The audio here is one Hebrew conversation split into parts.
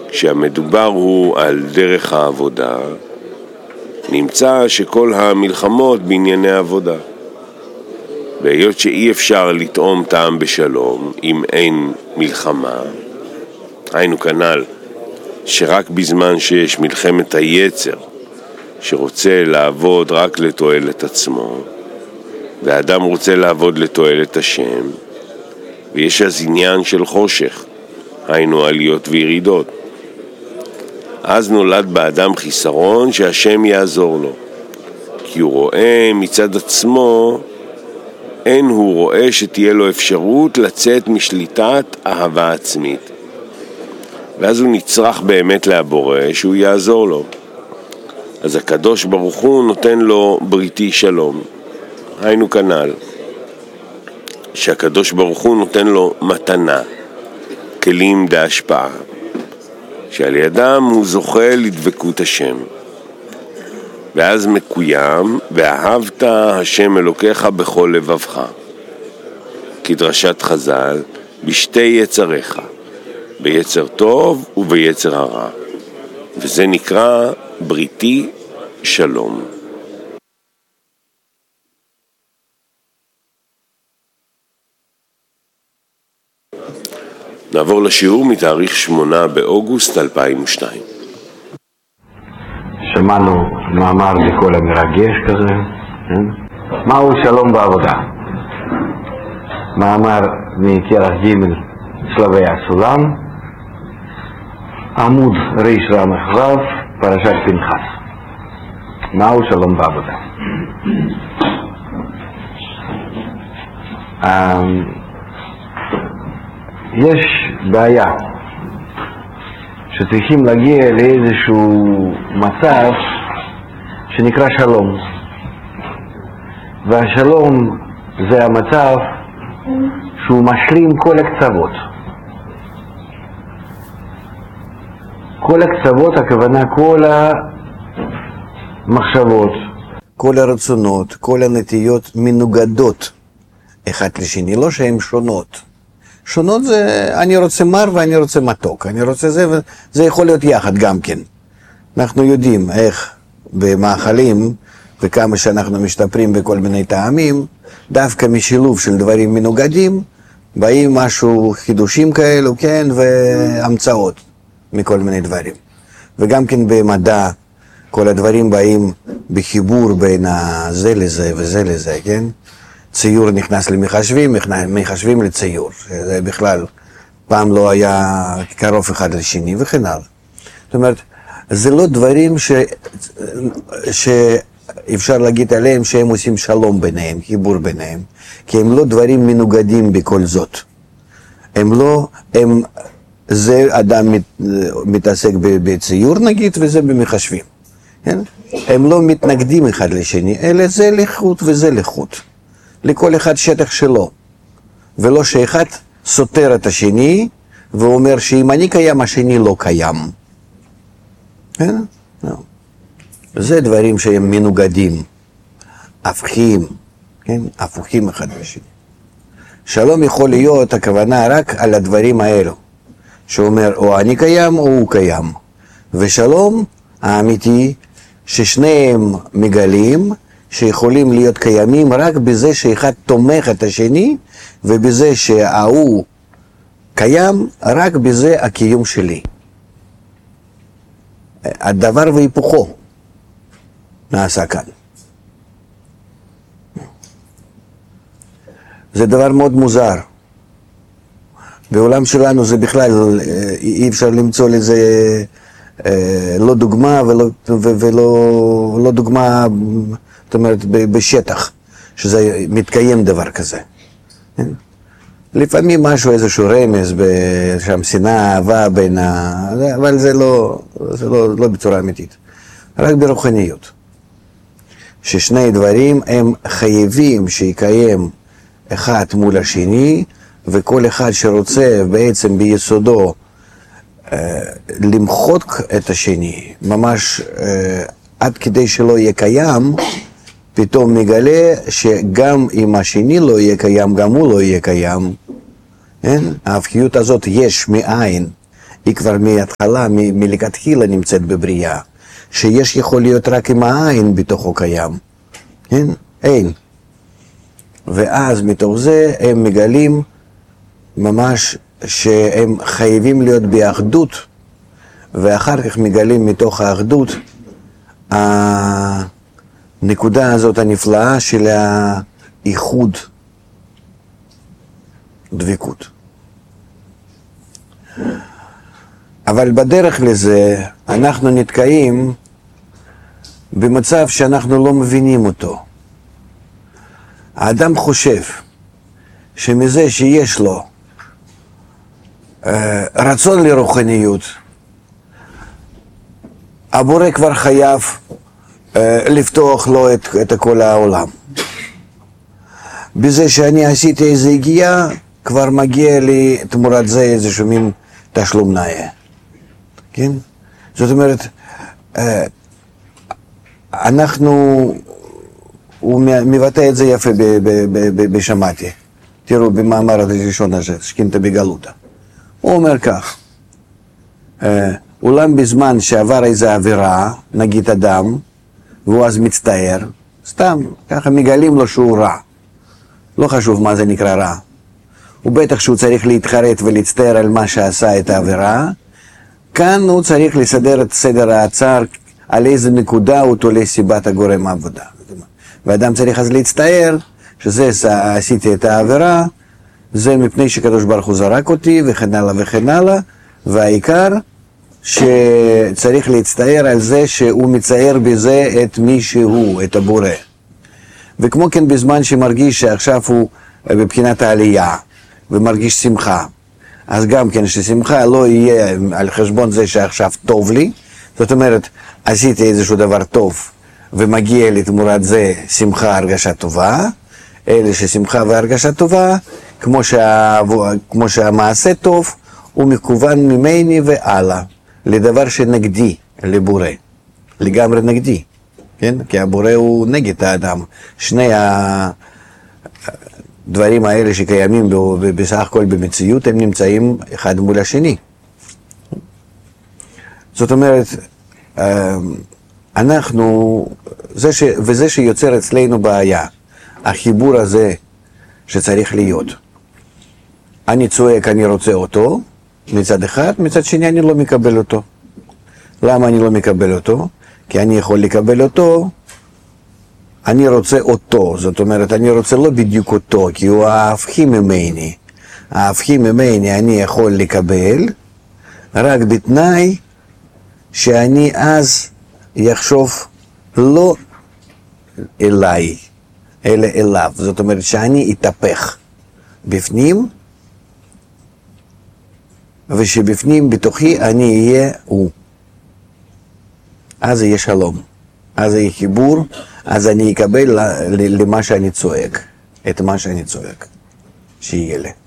כשהמדובר הוא על דרך העבודה, נמצא שכל המלחמות בענייני עבודה. והיות שאי אפשר לטעום טעם בשלום אם אין מלחמה, היינו כנ"ל שרק בזמן שיש מלחמת היצר שרוצה לעבוד רק לתועלת עצמו, והאדם רוצה לעבוד לתועלת השם, ויש אז עניין של חושך, היינו עליות וירידות. אז נולד באדם חיסרון שהשם יעזור לו, כי הוא רואה מצד עצמו, אין הוא רואה שתהיה לו אפשרות לצאת משליטת אהבה עצמית. ואז הוא נצרך באמת לבורא שהוא יעזור לו. אז הקדוש ברוך הוא נותן לו בריתי שלום. היינו כנ"ל, שהקדוש ברוך הוא נותן לו מתנה, כלים בהשפעה, שעל ידם הוא זוכה לדבקות השם. ואז מקוים, ואהבת השם אלוקיך בכל לבבך. כדרשת חז"ל, בשתי יצריך, ביצר טוב וביצר הרע. וזה נקרא בריתי שלום. נעבור לשיעור מתאריך 8 באוגוסט 2002. שמענו מאמר בכל המרגש כזה, מהו שלום בעבודה? מאמר מכרך ג' שלבי הסולם, עמוד ריש רמ"ו, פרשת פנחס. מהו שלום בעבודה? יש בעיה שצריכים להגיע לאיזשהו מצב שנקרא שלום, והשלום זה המצב שהוא משלים כל הקצוות. כל הקצוות, הכוונה כל המחשבות, כל הרצונות, כל הנטיות מנוגדות אחת לשני, לא שהן שונות. שונות זה אני רוצה מר ואני רוצה מתוק, אני רוצה זה, וזה יכול להיות יחד גם כן. אנחנו יודעים איך במאכלים וכמה שאנחנו משתפרים בכל מיני טעמים, דווקא משילוב של דברים מנוגדים באים משהו חידושים כאלו, כן, והמצאות מכל מיני דברים. וגם כן במדע כל הדברים באים בחיבור בין זה לזה וזה לזה, כן? ציור נכנס למחשבים, מחשבים לציור. זה בכלל פעם לא היה קרוב אחד לשני וכן הלאה. זאת אומרת, זה לא דברים שאפשר להגיד עליהם שהם עושים שלום ביניהם, חיבור ביניהם, כי הם לא דברים מנוגדים בכל זאת. זה אדם מתעסק בציור נגיד וזה במחשבים. כן? הם לא מתנגדים אחד לשני, אלא זה לחוט וזה לחוט. לכל אחד שטח שלו, ולא שאחד סותר את השני ואומר שאם אני קיים השני לא קיים. כן? לא. זה דברים שהם מנוגדים, הפכים, כן? הפוכים אחד לשני. שלום יכול להיות הכוונה רק על הדברים האלו, שאומר או אני קיים או הוא קיים. ושלום האמיתי ששניהם מגלים שיכולים להיות קיימים רק בזה שאחד תומך את השני, ובזה שההוא קיים רק בזה הקיום שלי. הדבר והיפוכו נעשה כאן. זה דבר מאוד מוזר. בעולם שלנו זה בכלל אי אפשר למצוא לזה לא דוגמה ולא דוגמה, זאת אומרת בשטח שזה מתקיים דבר כזה. לפעמים משהו, איזשהו רמז שם, שנאה, אהבה בין אבל זה לא בצורה אמיתית, רק ברוחניות. ששני דברים הם חייבים שיקיים אחד מול השני, וכל אחד שרוצה בעצם ביסודו למחוק את השני, ממש עד כדי שלא יהיה קיים, פתאום מגלה שגם אם השני לא יהיה קיים, גם הוא לא יהיה קיים. ההפכיות הזאת יש מאין, היא כבר מההתחלה, מלכתחילה נמצאת בבריאה, שיש יכול להיות רק עם העין בתוכו קיים, כן? אין. ואז מתוך זה הם מגלים ממש שהם חייבים להיות באחדות, ואחר כך מגלים מתוך האחדות הנקודה הזאת הנפלאה של האיחוד, דבקות. אבל בדרך לזה אנחנו נתקעים במצב שאנחנו לא מבינים אותו. האדם חושב שמזה שיש לו רצון לרוחניות, הבורא כבר חייב לפתוח לו את כל העולם. בזה שאני עשיתי איזו הגיעה, כבר מגיע לי תמורת זה איזשהו מין תשלום נאה. כן? זאת אומרת, הוא מבטא את זה יפה בשמעתי. תראו, במאמר הראשון הזה, שכינתה בגלותה. הוא אומר כך, אולם בזמן שעבר איזו עבירה, נגיד אדם, והוא אז מצטער, סתם, ככה מגלים לו שהוא רע. לא חשוב מה זה נקרא רע. הוא בטח שהוא צריך להתחרט ולהצטער על מה שעשה את העבירה, כאן הוא צריך לסדר את סדר הצער, על איזה נקודה הוא תולה סיבת הגורם העבודה. ואדם צריך אז להצטער, שזה עשיתי את העבירה, זה מפני שקדוש ברוך הוא זרק אותי, וכן הלאה וכן הלאה, והעיקר שצריך להצטער על זה שהוא מצייר בזה את מי שהוא, את הבורא. וכמו כן בזמן שמרגיש שעכשיו הוא בבחינת העלייה, ומרגיש שמחה, אז גם כן ששמחה לא יהיה על חשבון זה שעכשיו טוב לי, זאת אומרת, עשיתי איזשהו דבר טוב, ומגיע לי תמורת זה שמחה, הרגשה טובה, אלה ששמחה והרגשה טובה, כמו שהמעשה טוב, הוא מכוון ממני והלאה, לדבר שנגדי, לבורא, לגמרי נגדי, כן? כי הבורא הוא נגד האדם. שני הדברים האלה שקיימים בסך הכל במציאות, הם נמצאים אחד מול השני. זאת אומרת, וזה שיוצר אצלנו בעיה, החיבור הזה שצריך להיות. אני צועק, אני רוצה אותו, מצד אחד, מצד שני אני לא מקבל אותו. למה אני לא מקבל אותו? כי אני יכול לקבל אותו, אני רוצה אותו, זאת אומרת, אני רוצה לא בדיוק אותו, כי הוא ההפכי ממני. ההפכי ממני אני יכול לקבל, רק בתנאי שאני אז יחשוב לא אליי, אלא אליו. זאת אומרת שאני אתהפך בפנים, ושבפנים בתוכי אני אהיה הוא. אז יהיה שלום, אז יהיה חיבור, אז אני אקבל למה שאני צועק, את מה שאני צועק, שיהיה לי.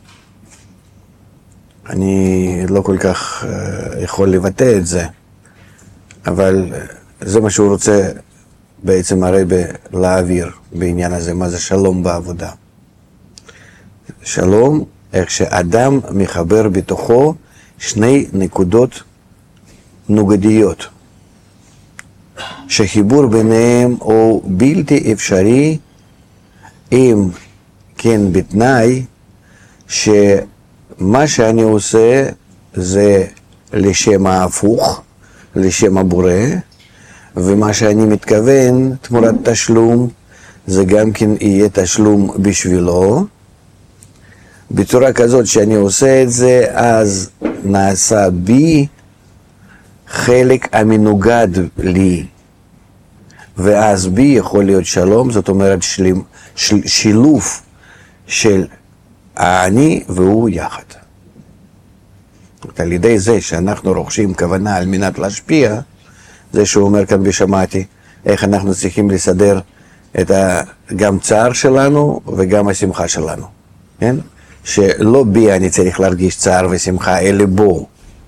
אני לא כל כך יכול לבטא את זה, אבל זה מה שהוא רוצה בעצם הרבי להעביר בעניין הזה, מה זה שלום בעבודה. שלום, איך שאדם מחבר בתוכו שני נקודות נוגדיות, שחיבור ביניהם הוא בלתי אפשרי, אם כן בתנאי שמה שאני עושה זה לשם ההפוך, לשם הבורא, ומה שאני מתכוון תמורת תשלום זה גם כן יהיה תשלום בשבילו, בצורה כזאת שאני עושה את זה, אז נעשה בי חלק המנוגד לי, ואז בי יכול להיות שלום, זאת אומרת שילוב של אני והוא יחד. על ידי זה שאנחנו רוכשים כוונה על מנת להשפיע, זה שהוא אומר כאן בשמעתי, איך אנחנו צריכים לסדר את גם צער שלנו וגם השמחה שלנו, כן? שלא בי אני צריך להרגיש צער ושמחה, אלא בו.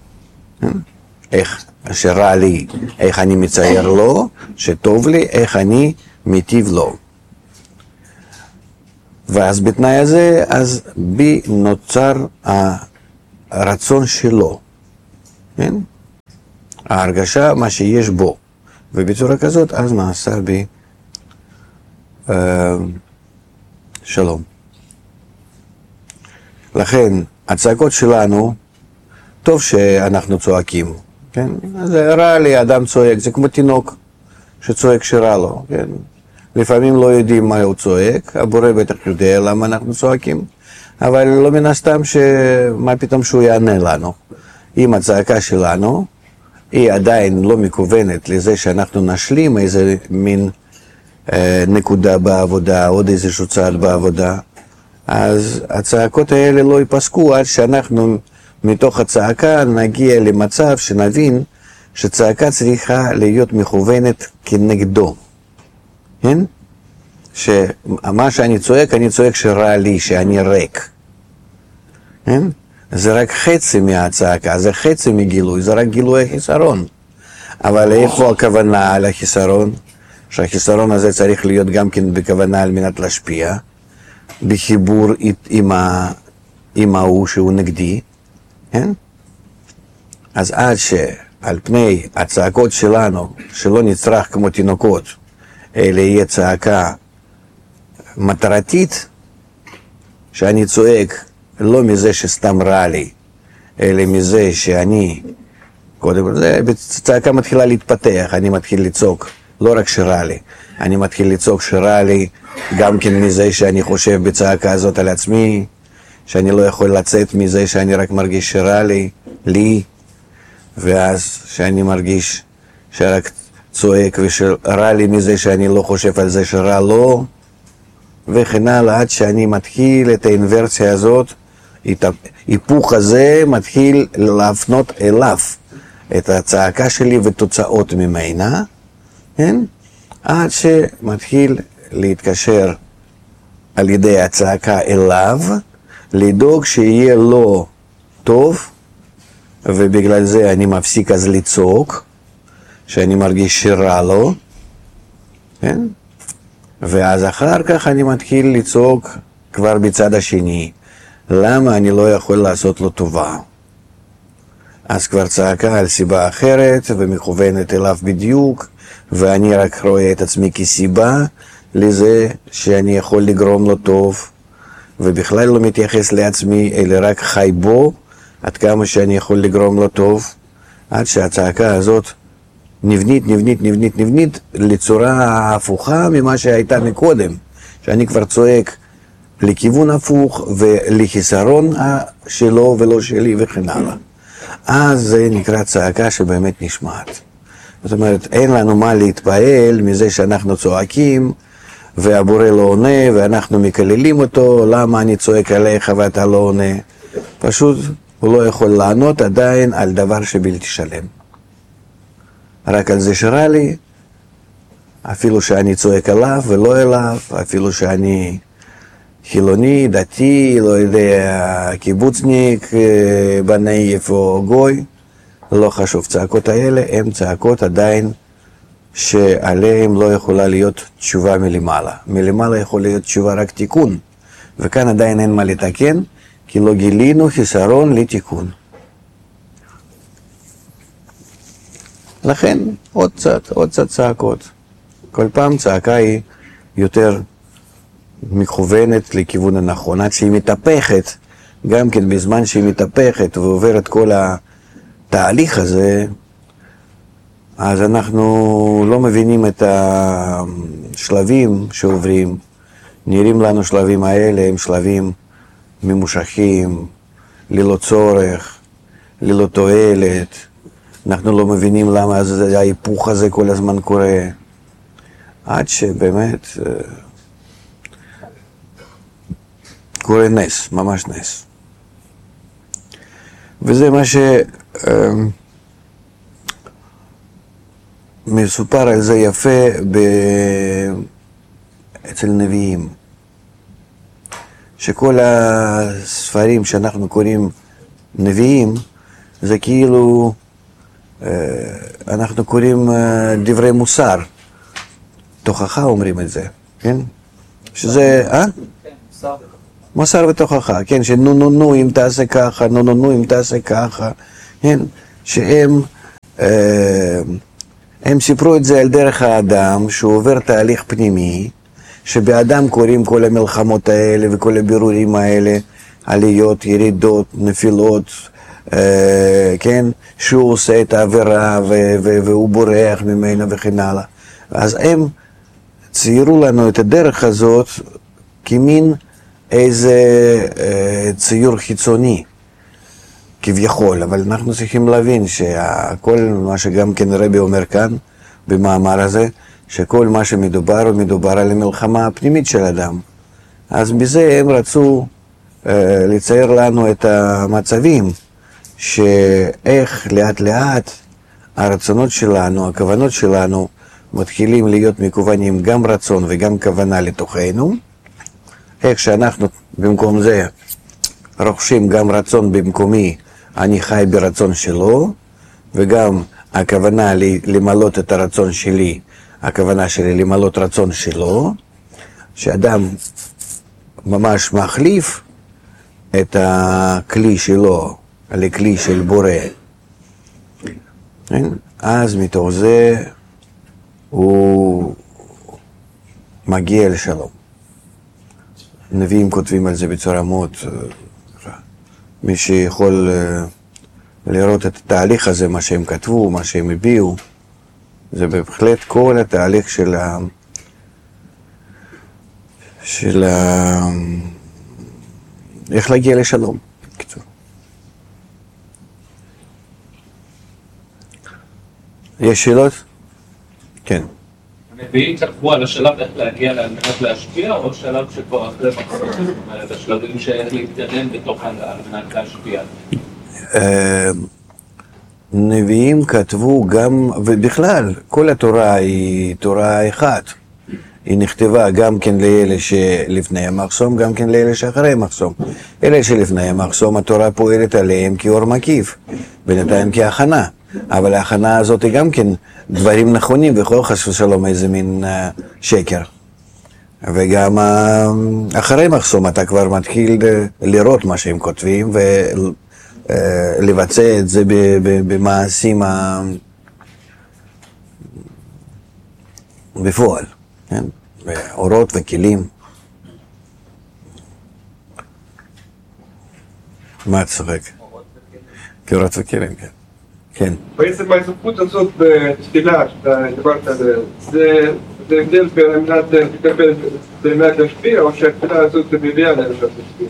איך שרע לי, איך אני מצייר לו, שטוב לי, איך אני מיטיב לו. ואז בתנאי הזה, אז בי נוצר הרצון שלו. כן? ההרגשה, מה שיש בו. ובצורה כזאת, אז נעשה בי שלום. לכן, הצעקות שלנו, טוב שאנחנו צועקים, כן? זה רע לי, אדם צועק, זה כמו תינוק שצועק שרע לו, כן? לפעמים לא יודעים מה הוא צועק, הבורא בטח יודע למה אנחנו צועקים, אבל לא מן הסתם מה פתאום שהוא יענה לנו. אם הצעקה שלנו היא עדיין לא מכוונת לזה שאנחנו נשלים איזה מין נקודה בעבודה, עוד איזשהו צעד בעבודה, אז הצעקות האלה לא ייפסקו עד שאנחנו מתוך הצעקה נגיע למצב שנבין שצעקה צריכה להיות מכוונת כנגדו. כן? שמה שאני צועק שרע לי, שאני ריק. כן? זה רק חצי מהצעקה, זה חצי מגילוי, זה רק גילוי החיסרון. אבל איפה הכוונה על החיסרון? שהחיסרון הזה צריך להיות גם כן בכוונה על מנת להשפיע, בחיבור עם ההוא שהוא נגדי, כן? אז עד שעל פני הצעקות שלנו, שלא נצטרך כמו תינוקות, אלא יהיה צעקה מטרתית, שאני צועק לא מזה שסתם רע לי, אלא מזה שאני, קודם כל, צעקה מתחילה להתפתח, אני מתחיל לצעוק, לא רק שרע לי, אני מתחיל לצעוק שרע לי, גם כן מזה שאני חושב בצעקה הזאת על עצמי, שאני לא יכול לצאת מזה שאני רק מרגיש שרע לי, ואז שאני מרגיש שרק צועק ושרע לי מזה שאני לא חושב על זה שרע לו, וכן הלאה, עד שאני מתחיל את האינברסיה הזאת, את ההיפוך הזה מתחיל להפנות אליו את הצעקה שלי ותוצאות ממנה, כן? עד שמתחיל להתקשר על ידי הצעקה אליו, לדאוג שיהיה לו טוב, ובגלל זה אני מפסיק אז לצעוק, שאני מרגיש שרע לו, כן? ואז אחר כך אני מתחיל לצעוק כבר בצד השני, למה אני לא יכול לעשות לו טובה? אז כבר צעקה על סיבה אחרת ומכוונת אליו בדיוק, ואני רק רואה את עצמי כסיבה לזה שאני יכול לגרום לו טוב, ובכלל לא מתייחס לעצמי, אלא רק חי בו, עד כמה שאני יכול לגרום לו טוב, עד שהצעקה הזאת נבנית לצורה הפוכה ממה שהייתה מקודם, שאני כבר צועק לכיוון הפוך ולחיסרון שלו ולא שלי וכן הלאה. אז זה נקרא צעקה שבאמת נשמעת. זאת אומרת, אין לנו מה להתפעל מזה שאנחנו צועקים והבורא לא עונה ואנחנו מקללים אותו, למה אני צועק עליך ואתה לא עונה. פשוט הוא לא יכול לענות עדיין על דבר שבלתי שלם. רק על זה שרע לי, אפילו שאני צועק עליו ולא אליו, אפילו שאני חילוני, דתי, לא יודע, קיבוצניק, בנאיף או גוי, לא חשוב. צעקות האלה הן צעקות עדיין שעליהן לא יכולה להיות תשובה מלמעלה. מלמעלה יכול להיות תשובה רק תיקון, וכאן עדיין אין מה לתקן, כי לא גילינו חיסרון לתיקון. לכן עוד קצת צעקות. כל פעם צעקה היא יותר מכוונת לכיוון הנכון, עד שהיא מתהפכת, גם כן בזמן שהיא מתהפכת ועוברת כל התהליך הזה, אז אנחנו לא מבינים את השלבים שעוברים. נראים לנו שלבים האלה הם שלבים ממושכים, ללא צורך, ללא תועלת. אנחנו לא מבינים למה ההיפוך הזה כל הזמן קורה, עד שבאמת קורה נס, ממש נס. וזה מה מסופר על זה יפה אצל נביאים, שכל הספרים שאנחנו קוראים נביאים, זה כאילו אנחנו קוראים דברי מוסר, תוכחה אומרים את זה, כן? שזה, מוסר ותוכחה, כן, שנו אם תעשה ככה, נו אם תעשה ככה, כן? שהם הם סיפרו את זה על דרך האדם, שהוא עובר תהליך פנימי, שבאדם קוראים כל המלחמות האלה וכל הבירורים האלה, עליות, ירידות, נפילות, כן? שהוא עושה את העבירה והוא בורח ממנה וכן הלאה. אז הם ציירו לנו את הדרך הזאת כמין איזה ציור חיצוני, כביכול, אבל אנחנו צריכים להבין שכל מה שגם כן רבי אומר כאן, במאמר הזה, שכל מה שמדובר, הוא מדובר על המלחמה הפנימית של אדם. אז בזה הם רצו לצייר לנו את המצבים, שאיך לאט לאט הרצונות שלנו, הכוונות שלנו, מתחילים להיות מקוונים גם רצון וגם כוונה לתוכנו, איך שאנחנו במקום זה רוכשים גם רצון במקומי, אני חי ברצון שלו, וגם הכוונה למלות את הרצון שלי, הכוונה שלי למלות רצון שלו, שאדם ממש מחליף את הכלי שלו לכלי של בורא. אז מתוך זה הוא מגיע לשלום. נביאים כותבים על זה בצורה מאוד, מי שיכול לראות את התהליך הזה, מה שהם כתבו, מה שהם הביאו, זה בהחלט כל התהליך של איך להגיע לשלום. יש שאלות? כן. הנביאים כתבו על השלב איך להגיע על מנת להשפיע, או שלב שכבר אחרי מחסור? זאת אומרת, השלבים שאיך להתקדם בתוך על מנת להשפיע. נביאים כתבו גם, ובכלל, כל התורה היא תורה אחת. היא נכתבה גם כן לאלה שלפני המחסום, גם כן לאלה שאחרי המחסום. אלה שלפני המחסום, התורה פועלת עליהם כאור מקיף, בינתיים כהכנה. אבל ההכנה הזאת היא גם כן דברים נכונים, וכל חס ושלום איזה מין שקר. וגם אחרי מחסום אתה כבר מתחיל לראות מה שהם כותבים, ולבצע את זה במעשים בפועל, כן? באורות וכלים. מה את צוחק? כאורות וכלים, כן. כן. בעצם ההתעסקות הזאת בתפילה, שאתה דיברת על זה, זה הבדל בין מנת לקבל באמת להשפיע, או שהתפילה הזאת מביאה להם להשפיע?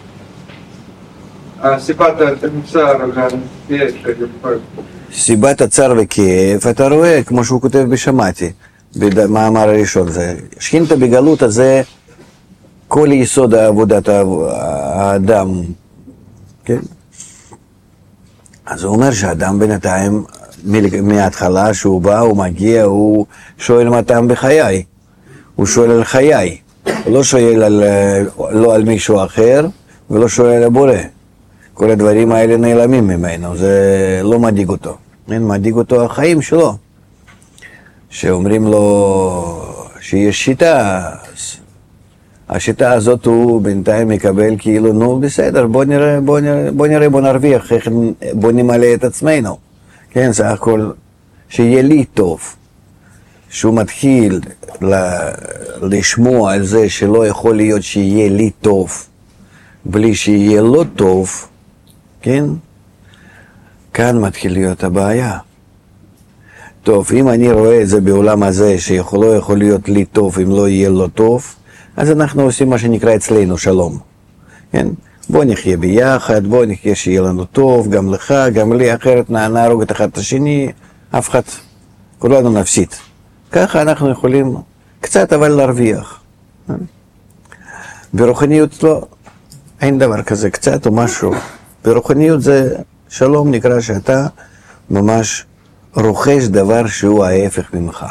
סיבת הצער והכאב של סיבת הצער וכאב, אתה רואה, כמו שהוא כותב בשמעתי, במאמר הראשון, זה שכינתה בגלות הזה, כל יסוד עבודת האדם, כן? אז הוא אומר שהאדם בינתיים, מההתחלה שהוא בא, הוא מגיע, הוא שואל מה טעם בחיי. הוא שואל על חיי. הוא לא שואל לא על מישהו אחר, ולא שואל על הבורא. כל הדברים האלה נעלמים ממנו, זה לא מדאיג אותו. מדאיג אותו החיים שלו. שאומרים לו שיש שיטה, השיטה הזאת הוא בינתיים מקבל כאילו, נו בסדר, בוא נרוויח, בוא נמלא את עצמנו. כן, סך הכל, שיהיה לי טוב. שהוא מתחיל לשמוע על זה שלא יכול להיות שיהיה לי טוב, בלי שיהיה לו טוב, כן? כאן מתחיל להיות הבעיה. טוב, אם אני רואה את זה בעולם הזה, שלא יכול להיות לי טוב אם לא יהיה לו טוב, אז אנחנו עושים מה שנקרא אצלנו שלום. כן? בוא נחיה ביחד, בוא נחיה שיהיה לנו טוב, גם לך, גם לי, אחרת נהרוג את אחד את השני, אף אחד, כולנו נפסיד. ככה אנחנו יכולים קצת אבל להרוויח. ברוחניות לא, אין דבר כזה, קצת או משהו. ברוחניות זה שלום, נקרא שאתה ממש רוכש דבר שהוא ההפך ממך.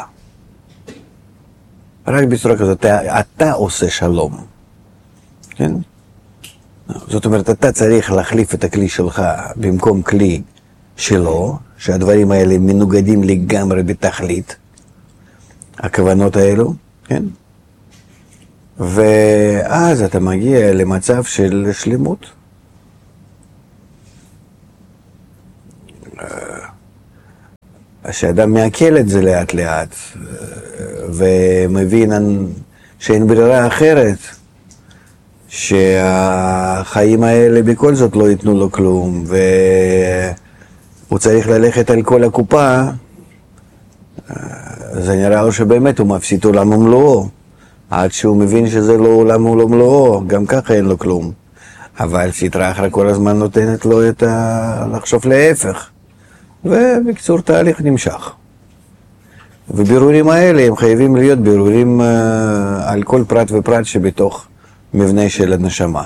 רק בצורה כזאת, אתה עושה שלום. כן? זאת אומרת, אתה צריך להחליף את הכלי שלך במקום כלי שלו, שהדברים האלה מנוגדים לגמרי בתכלית, הכוונות האלו, כן? ואז אתה מגיע למצב של שלמות. שאדם מעכל את זה לאט לאט, ומבין שאין ברירה אחרת, שהחיים האלה בכל זאת לא ייתנו לו כלום, והוא צריך ללכת על כל הקופה, זה נראה לו שבאמת הוא מפסיד עולם ומלואו, עד שהוא מבין שזה לא עולם ומלואו, גם ככה אין לו כלום. אבל סטרא אחרא כל הזמן נותנת לו לחשוב להפך. ובקצור תהליך נמשך. ובירורים האלה הם חייבים להיות בירורים על כל פרט ופרט שבתוך מבנה של הנשמה.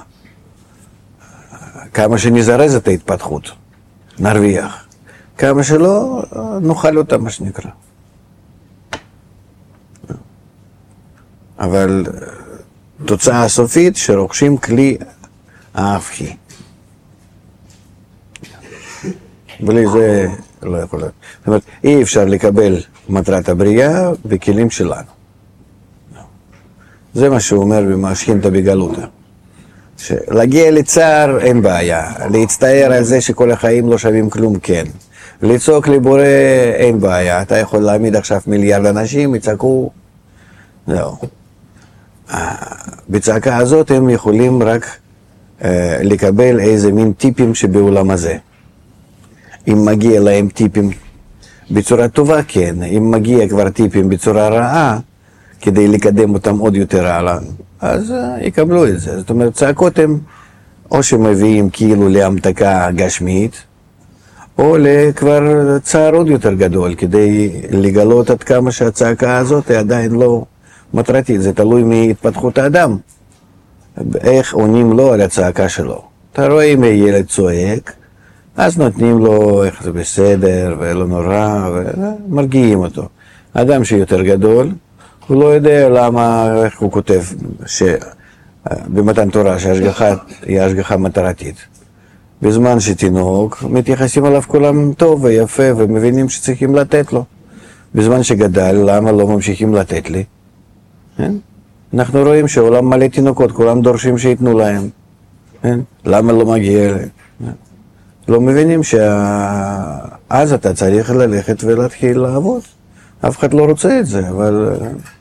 כמה שנזרז את ההתפתחות, נרוויח. כמה שלא, נאכל אותה, מה שנקרא. אבל תוצאה הסופית שרוכשים כלי ההפכי. בלי זה לא יכול להיות. זאת אומרת, אי אפשר לקבל מטרת הבריאה בכלים שלנו. זה מה שהוא אומר במשכינתא בגלותא. להגיע לצער אין בעיה, להצטער על זה שכל החיים לא שווים כלום כן. לצעוק לבורא אין בעיה, אתה יכול להעמיד עכשיו מיליארד אנשים, יצעקו, זהו. בצעקה הזאת הם יכולים רק לקבל איזה מין טיפים שבעולם הזה. אם מגיע להם טיפים בצורה טובה, כן. אם מגיע כבר טיפים בצורה רעה, כדי לקדם אותם עוד יותר הלאה, אז יקבלו את זה. זאת אומרת, צעקות הם או שמביאים כאילו להמתקה גשמית, או לכבר צער עוד יותר גדול, כדי לגלות עד כמה שהצעקה הזאת היא עדיין לא מטרתית. זה תלוי מהתפתחות האדם. איך עונים לו על הצעקה שלו. אתה רואה אם ילד צועק, אז נותנים לו איך זה בסדר ולא נורא, ומרגיעים אותו. אדם שיותר גדול, הוא לא יודע למה, איך הוא כותב, במתן תורה שההשגחה היא השגחה מטרתית. בזמן שתינוק, מתייחסים עליו כולם טוב ויפה, ומבינים שצריכים לתת לו. בזמן שגדל, למה לא ממשיכים לתת לי? אנחנו רואים שעולם מלא תינוקות, כולם דורשים שיתנו להם. למה לא מגיע להם? לא מבינים שאז אתה צריך ללכת ולהתחיל לעבוד. אף אחד לא רוצה את זה, אבל...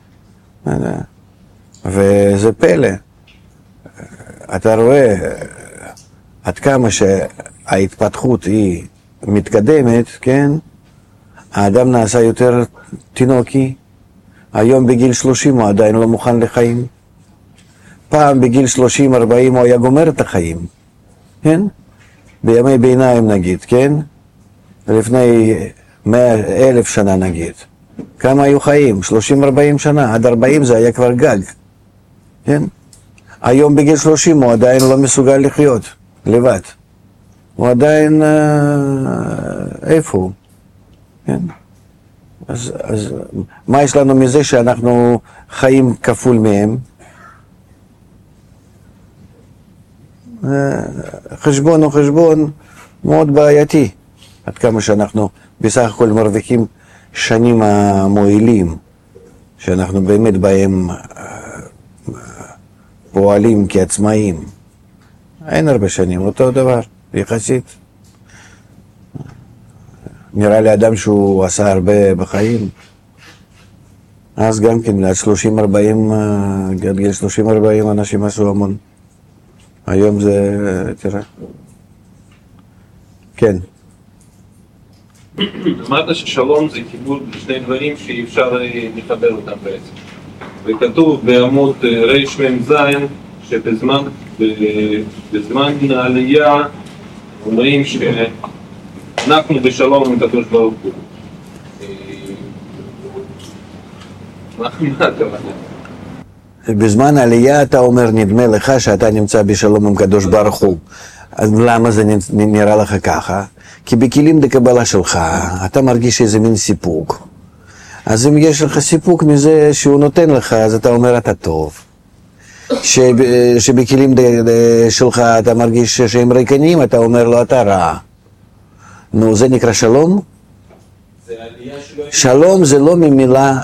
וזה פלא. אתה רואה עד כמה שההתפתחות היא מתקדמת, כן? האדם נעשה יותר תינוקי. היום בגיל 30 הוא עדיין לא מוכן לחיים. פעם בגיל 30-40 הוא היה גומר את החיים. כן? בימי ביניים נגיד, כן? לפני 100,000 שנה נגיד. כמה היו חיים? 30-40 שנה. עד 40 זה היה כבר גג. כן? היום בגיל 30 הוא עדיין לא מסוגל לחיות לבד. הוא עדיין... איפה הוא? כן? אז מה יש לנו מזה שאנחנו חיים כפול מהם? חשבון הוא חשבון מאוד בעייתי. עד כמה שאנחנו בסך הכל מרוויחים שנים המועילים, שאנחנו באמת בהם פועלים כעצמאים. אין הרבה שנים, אותו דבר, יחסית. נראה לי אדם שהוא עשה הרבה בחיים, אז גם כן, עד 30-40, גיל 30-40 אנשים עשו המון. היום זה, תראה. כן. אמרת ששלום זה חיבור לשני דברים שאי אפשר לחבר אותם בעצם. וכתוב בעמוד רמ"ז שבזמן העלייה אומרים שאנחנו בשלום עם הקדוש ברוך הוא. מה הכוונה? בזמן העלייה אתה אומר, נדמה לך שאתה נמצא בשלום עם הקדוש ברוך הוא. אז למה זה נראה לך ככה? כי בכלים דקבלה שלך אתה מרגיש איזה מין סיפוק. אז אם יש לך סיפוק מזה שהוא נותן לך, אז אתה אומר אתה טוב. שבכלים שלך אתה מרגיש שהם ריקנים, אתה אומר לו אתה רע. נו, זה נקרא שלום? שלום זה לא ממילה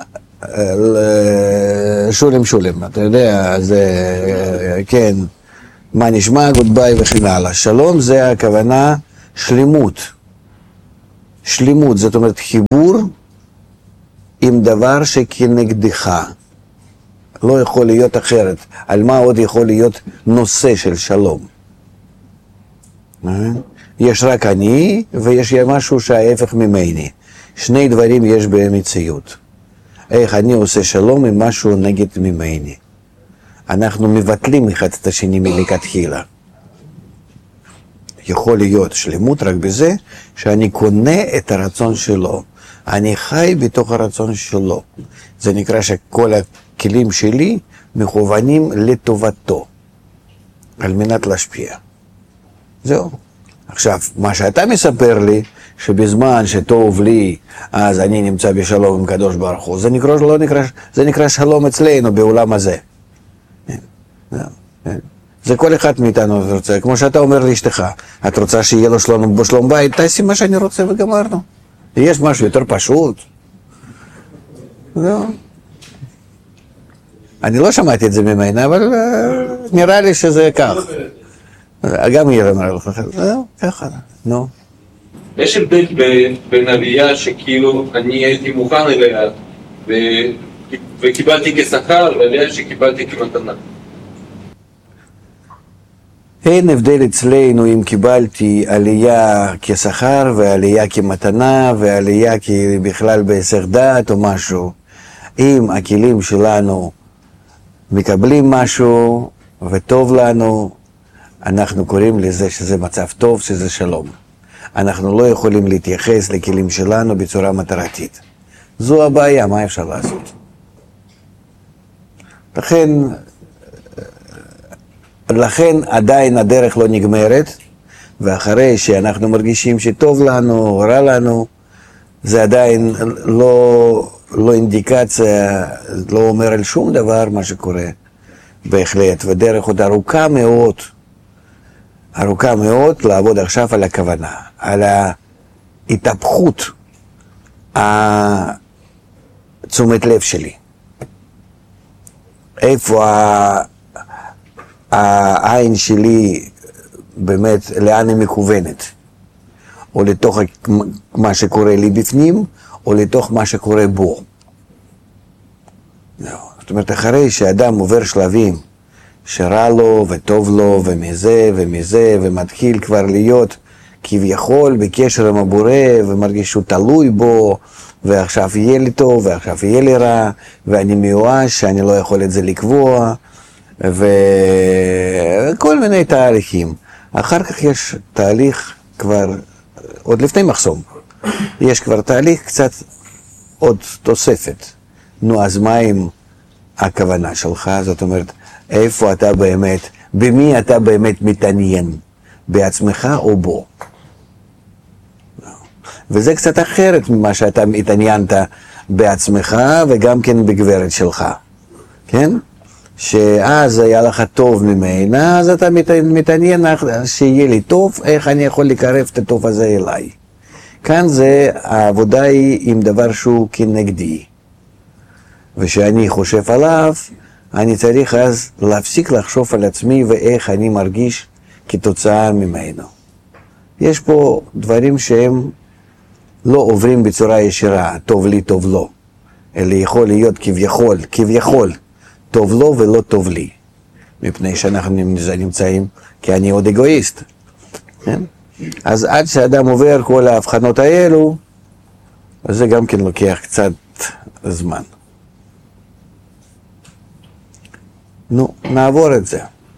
שולם, אתה יודע, זה כן, מה נשמע, גוד ביי וכן הלאה. שלום זה הכוונה שלמות. שלמות, זאת אומרת חיבור עם דבר שכנגדך. לא יכול להיות אחרת. על מה עוד יכול להיות נושא של שלום? יש רק אני ויש משהו שההפך ממני. שני דברים יש במציאות. איך אני עושה שלום עם משהו נגד ממני. אנחנו מבטלים אחד את השני מלכתחילה. יכול להיות שלמות רק בזה שאני קונה את הרצון שלו. אני חי בתוך הרצון שלו. זה נקרא שכל הכלים שלי מכוונים לטובתו, על מנת להשפיע. זהו. עכשיו, מה שאתה מספר לי, שבזמן שטוב לי, אז אני נמצא בשלום עם קדוש ברוך הוא, זה נקרא שלום אצלנו בעולם הזה. זה כל אחד מאיתנו רוצה, כמו שאתה אומר לאשתך, את רוצה שיהיה לו שלום בית, תעשי מה שאני רוצה וגמרנו. יש משהו יותר פשוט. זהו. אני לא שמעתי את זה ממנה, אבל נראה לי שזה כך. גם היא אמרה לך, זהו, ככה, נו. יש הבדל בין עלייה שכאילו אני הייתי מוכן אליה וקיבלתי כשכר, ועלייה שקיבלתי כמתנה. אין הבדל אצלנו אם קיבלתי עלייה כשכר ועלייה כמתנה ועלייה בכלל בהיסח דעת או משהו. אם הכלים שלנו מקבלים משהו וטוב לנו, אנחנו קוראים לזה שזה מצב טוב, שזה שלום. אנחנו לא יכולים להתייחס לכלים שלנו בצורה מטרתית. זו הבעיה, מה אפשר לעשות? לכן עדיין הדרך לא נגמרת, ואחרי שאנחנו מרגישים שטוב לנו, רע לנו, זה עדיין לא אינדיקציה, לא אומר על שום דבר מה שקורה בהחלט, ודרך עוד ארוכה מאוד לעבוד עכשיו על הכוונה, על ההתהפכות תשומת לב שלי. איפה העין שלי באמת, לאן היא מכוונת? או לתוך מה שקורה לי בפנים, או לתוך מה שקורה בו. זאת אומרת, אחרי שאדם עובר שלבים שרע לו וטוב לו ומזה ומתחיל כבר להיות כביכול בקשר עם הבורא ומרגיש שהוא תלוי בו, ועכשיו יהיה לי טוב ועכשיו יהיה לי רע ואני מיואש שאני לא יכול את זה לקבוע וכל מיני תהליכים. אחר כך יש תהליך כבר, עוד לפני מחסום, יש כבר תהליך קצת עוד תוספת. נו, אז מה עם הכוונה שלך? זאת אומרת, איפה אתה באמת, במי אתה באמת מתעניין? בעצמך או בו? וזה קצת אחרת ממה שאתה התעניינת בעצמך וגם כן בגברת שלך, כן? שאז היה לך טוב ממנה, אז אתה מתעניין שיהיה לי טוב, איך אני יכול לקרב את הטוב הזה אליי. כאן זה, העבודה היא עם דבר שהוא כנגדי. ושאני חושב עליו, אני צריך אז להפסיק לחשוב על עצמי ואיך אני מרגיש כתוצאה ממנו. יש פה דברים שהם לא עוברים בצורה ישירה, טוב לי, טוב לו. אלא יכול להיות כביכול, טוב לו ולא טוב לי. מפני שאנחנו נמצאים, כי אני עוד אגואיסט. כן? אז עד שאדם עובר כל ההבחנות האלו, זה גם כן לוקח קצת זמן. נו, נעבור את זה.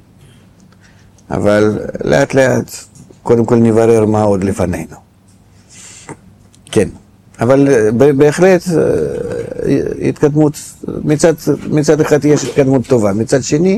אבל לאט לאט, קודם כל נברר מה עוד לפנינו. כן, אבל בהחלט התקדמות, מצד אחד יש התקדמות טובה, מצד שני,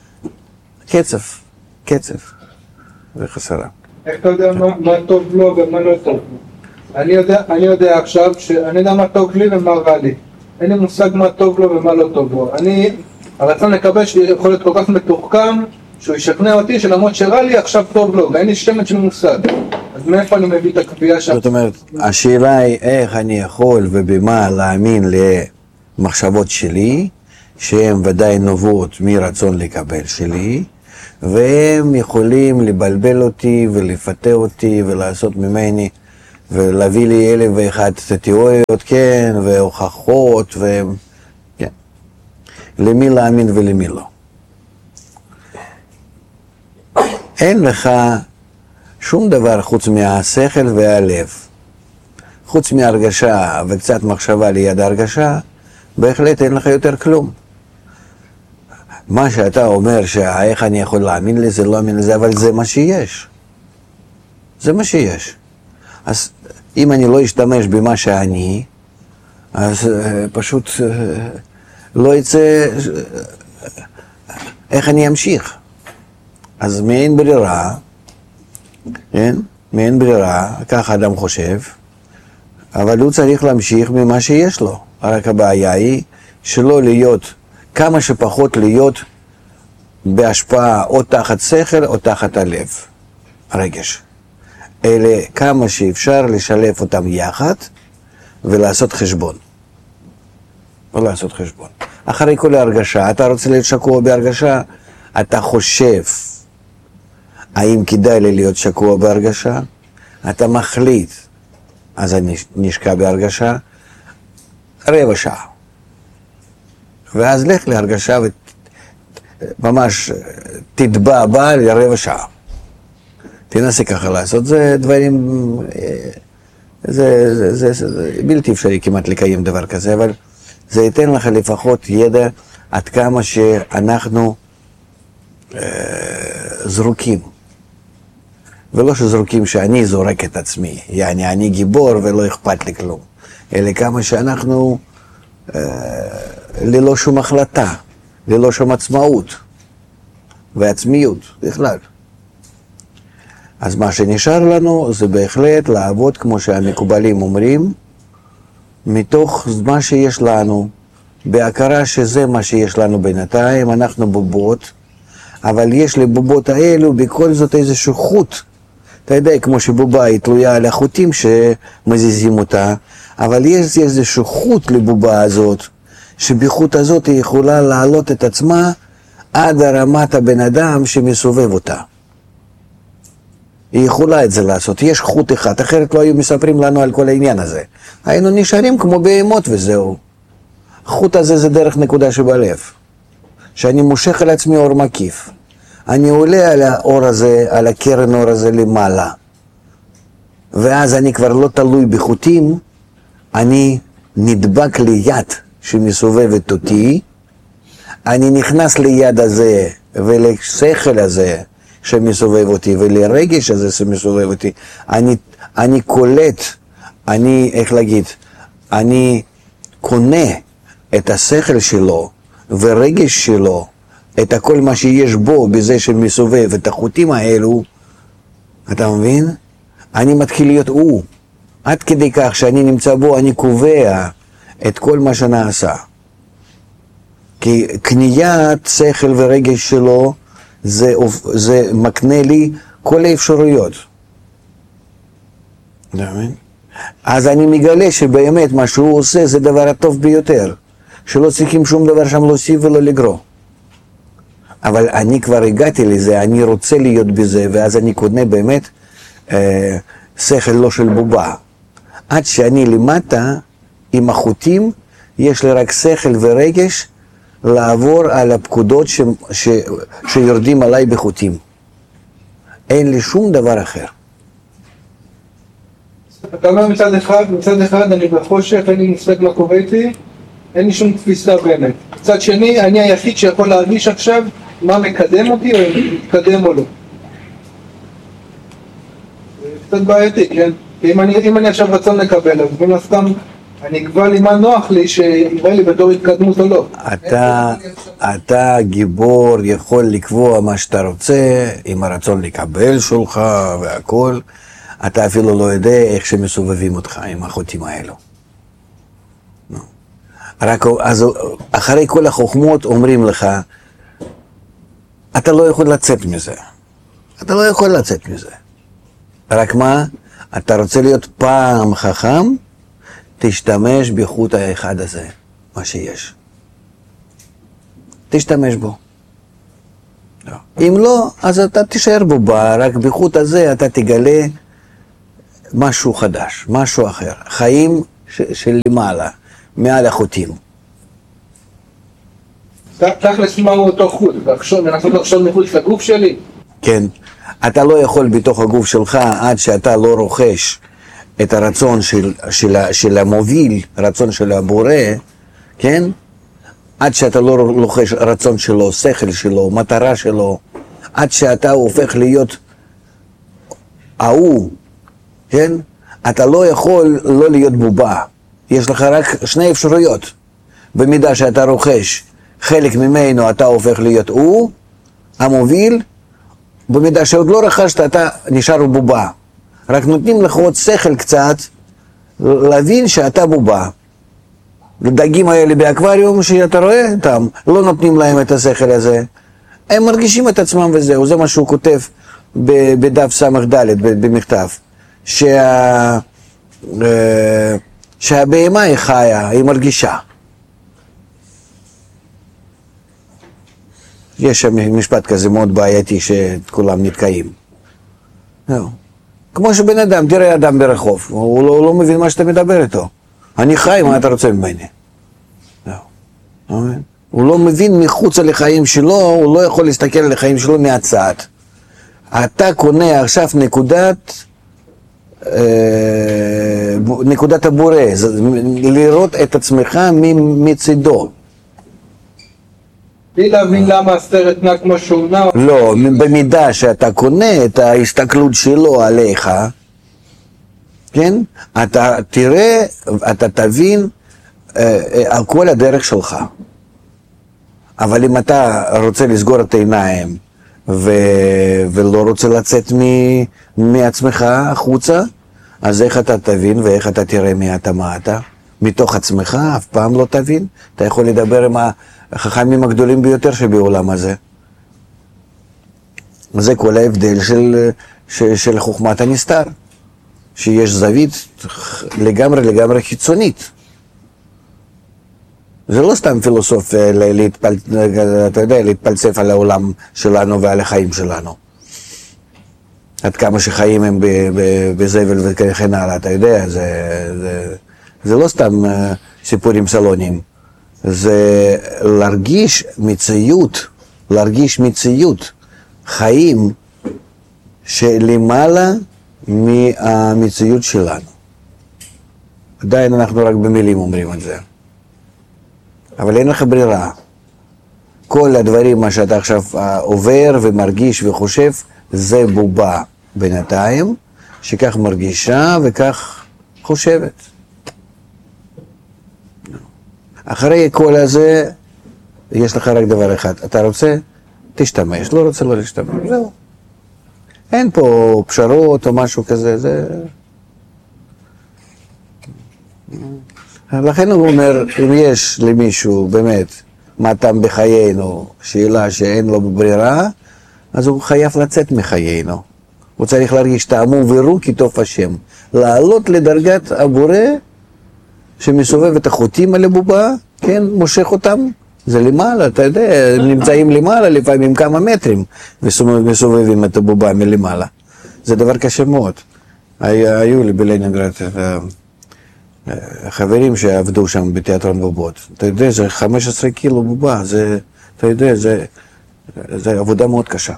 קצב, זה חסרה. איך אתה יודע מה טוב לו ומה לא טוב לו? אני יודע עכשיו שאני יודע מה טוב לי ומה רע לי. אין לי מושג מה טוב לו ומה לא טוב לו. הרצון לקבל שיכול להיות כל כך מתוחכם, שהוא ישכנע אותי שלמרות שרע לי עכשיו טוב לו, ואין לי שמץ של מושג. אז מאיפה אני מביא את הקביעה שם? זאת אומרת, השאלה היא איך אני יכול ובמה להאמין למחשבות שלי, שהן ודאי נובעות מרצון לקבל שלי, והם יכולים לבלבל אותי ולפתה אותי ולעשות ממני ולהביא לי 1001 תיאוריות, כן, והוכחות, כן. למי להאמין ולמי לא. אין לך שום דבר חוץ מהשכל והלב. חוץ מהרגשה וקצת מחשבה ליד הרגשה, בהחלט אין לך יותר כלום. מה שאתה אומר שאיך אני יכול להאמין לזה, לא להאמין לזה, אבל זה מה שיש. זה מה שיש. אז אם אני לא אשתמש במה שאני, אז פשוט לא יצא, איך אני אמשיך? אז מאין ברירה, כן? מאין ברירה, כך אדם חושב, אבל הוא צריך להמשיך ממה שיש לו. רק הבעיה היא שלא להיות, כמה שפחות להיות בהשפעה או תחת שכל או תחת הלב, הרגש. אלה כמה שאפשר לשלב אותם יחד ולעשות חשבון. ולעשות חשבון. אחרי כל ההרגשה, אתה רוצה להיות שקוע בהרגשה, אתה חושב האם כדאי לי להיות שקוע בהרגשה, אתה מחליט, אז אני נשקע בהרגשה, רבע שעה. ואז לך להרגשה וממש תטבע בה לרבע שעה. תנסה ככה לעשות, זה דברים, זה בלתי אפשרי כמעט לקיים דבר כזה, אבל זה ייתן לך לפחות ידע עד כמה שאנחנו זרוקים. ולא שזרוקים שאני זורק את עצמי, יעני אני גיבור ולא אכפת לי כלום, אלא כמה שאנחנו ללא שום החלטה, ללא שום עצמאות ועצמיות בכלל. אז מה שנשאר לנו זה בהחלט לעבוד כמו שהמקובלים אומרים, מתוך מה שיש לנו, בהכרה שזה מה שיש לנו בינתיים, אנחנו בובות, אבל יש לבובות האלו בכל זאת איזשהו חוט. אתה יודע, כמו שבובה היא תלויה על החוטים שמזיזים אותה, אבל יש איזשהו חוט לבובה הזאת, שבחוט הזאת היא יכולה להעלות את עצמה עד הרמת הבן אדם שמסובב אותה. היא יכולה את זה לעשות, יש חוט אחד, אחרת לא היו מספרים לנו על כל העניין הזה. היינו נשארים כמו בהמות וזהו. החוט הזה זה דרך נקודה שבלב, שאני מושך על עצמי אור מקיף. אני עולה על האור הזה, על הקרן אור הזה למעלה. ואז אני כבר לא תלוי בחוטים, אני נדבק ליד שמסובבת אותי, אני נכנס ליד הזה ולשכל הזה שמסובב אותי ולרגש הזה שמסובב אותי, אני קולט, איך להגיד, אני קונה את השכל שלו ורגש שלו, את הכל מה שיש בו בזה שמסובב את החוטים האלו, אתה מבין? אני מתחיל להיות הוא, עד כדי כך שאני נמצא בו, אני קובע את כל מה שנעשה. כי קניית שכל ורגש שלו, זה מקנה לי כל האפשרויות. אתה מבין? אז אני מגלה שבאמת מה שהוא עושה זה דבר הטוב ביותר, שלא צריכים שום דבר שם להוסיף ולא לגרוע. אבל אני כבר הגעתי לזה, אני רוצה להיות בזה, ואז אני קונה באמת שכל לא של בובה. עד שאני למטה, עם החוטים, יש לי רק שכל ורגש לעבור על הפקודות שיורדים עליי בחוטים. אין לי שום דבר אחר. אתה אומר מצד אחד אני בחושך, אין לי מושג מה קורה איתי, אין לי שום תפיסה באמת. מצד שני, אני היחיד שיכול להרגיש עכשיו מה מקדם אותי או מתקדם או לא. זה קצת בעייתי, כן? אם אני עכשיו רצון לקבל, אז מן הסתם אני אקבע לי מה נוח לי שיראה לי בתור התקדמות או לא. אתה גיבור, יכול לקבוע מה שאתה רוצה, עם הרצון לקבל שלך והכל. אתה אפילו לא יודע איך שמסובבים אותך עם החוטים האלו. רק אז אחרי כל החוכמות אומרים לך, אתה לא יכול לצאת מזה. אתה לא יכול לצאת מזה. רק מה? אתה רוצה להיות פעם חכם? תשתמש בחוט האחד הזה, מה שיש. תשתמש בו. אם לא, אז אתה תישאר בו, רק בחוט הזה אתה תגלה משהו חדש, משהו אחר, חיים של למעלה, מעל החוטים. תכלס מה הוא אותו חוט, לנסות לחשוב מחוץ לגוף שלי? כן, אתה לא יכול בתוך הגוף שלך עד שאתה לא רוכש את הרצון של המוביל, רצון של הבורא, כן? עד שאתה לא רוכש רצון שלו, שכל שלו, מטרה שלו, עד שאתה הופך להיות ההוא, כן? אתה לא יכול לא להיות בובה. יש לך רק שני אפשרויות. במידה שאתה רוכש חלק ממנו, אתה הופך להיות הוא, המוביל. במידה שעוד לא רכשת, אתה נשאר בובה. רק נותנים לך עוד שכל קצת, להבין שאתה בובה. לדגים האלה באקווריום שאתה רואה אותם, לא נותנים להם את השכל הזה. הם מרגישים את עצמם וזהו, זה מה שהוא כותב בדף סמך ד' במכתב. שהבהמה היא חיה, היא מרגישה. יש שם משפט כזה מאוד בעייתי שכולם נתקעים. זהו. כמו שבן אדם, תראה אדם ברחוב, הוא לא מבין מה שאתה מדבר איתו. אני חי, מה אתה רוצה ממני? הוא לא מבין מחוץ לחיים שלו, הוא לא יכול להסתכל על החיים שלו מהצד. אתה קונה עכשיו נקודת הבורא, לראות את עצמך מצידו. בלי להבין למה הסרט נע כמו שהוא נע. לא, במידה שאתה קונה את ההסתכלות שלו עליך, כן? אתה תראה, אתה תבין על כל הדרך שלך. אבל אם אתה רוצה לסגור את העיניים ולא רוצה לצאת מעצמך החוצה, אז איך אתה תבין ואיך אתה תראה מי אתה, מה אתה? מתוך עצמך אף פעם לא תבין. אתה יכול לדבר עם החכמים הגדולים ביותר שבעולם הזה. זה כל ההבדל של חוכמת הנסתר. שיש זווית לגמרי חיצונית. זה לא סתם פילוסוף אתה יודע, להתפלסף על העולם שלנו ועל החיים שלנו. עד כמה שחיים הם בזבל וכן הלאה, אתה יודע, זה לא סתם סיפורים סלונים. זה להרגיש מציאות, חיים שלמעלה מהמציאות שלנו. עדיין אנחנו רק במילים אומרים את זה. אבל אין לך ברירה. כל הדברים, מה שאתה עכשיו עובר ומרגיש וחושב, זה בובה בינתיים, שכך מרגישה וכך חושבת. אחרי כל הזה, יש לך רק דבר אחד. אתה רוצה? תשתמש. לא רוצה? לא להשתמש. זהו. אין פה פשרות או משהו כזה. זה... לכן הוא אומר, אם יש למישהו באמת מה טעם בחיינו, שאלה שאין לו ברירה, אז הוא חייב לצאת מחיינו. הוא צריך להרגיש טעמו ורו כי טוב השם. לעלות לדרגת הבורא שמסובב את החוטים על הבובה, כן, מושך אותם. זה למעלה, אתה יודע, הם נמצאים למעלה לפעמים כמה מטרים מסובבים את הבובה מלמעלה. זה דבר קשה מאוד. היו לי בלנינגרד חברים שעבדו שם בתיאטרון בובות. אתה יודע, זה 15 קילו בובה, זה, אתה יודע, זה עבודה מאוד קשה.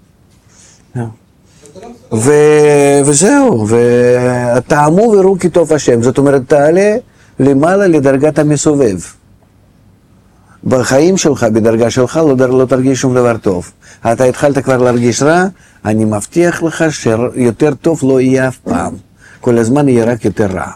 וזהו, וטעמו וראו כי טוב השם. זאת אומרת, תעלה למעלה לדרגת המסובב. בחיים שלך, בדרגה שלך, לא תרגיש שום דבר טוב. אתה התחלת כבר להרגיש רע, אני מבטיח לך שיותר טוב לא יהיה אף פעם. כל הזמן יהיה רק יותר רע.